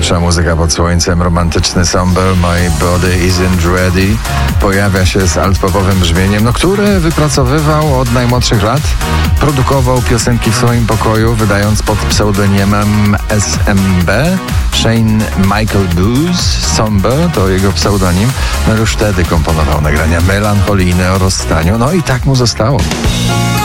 Najlepsza muzyka pod słońcem, romantyczny somber, My Body Isn't Ready pojawia się z alt-popowym brzmieniem, które wypracowywał od najmłodszych lat. Produkował piosenki w swoim pokoju, wydając pod pseudonimem SMB. Shane Michael Booth, Somber to jego pseudonim. Już wtedy komponował nagrania melancholijne o rozstaniu, i tak mu zostało.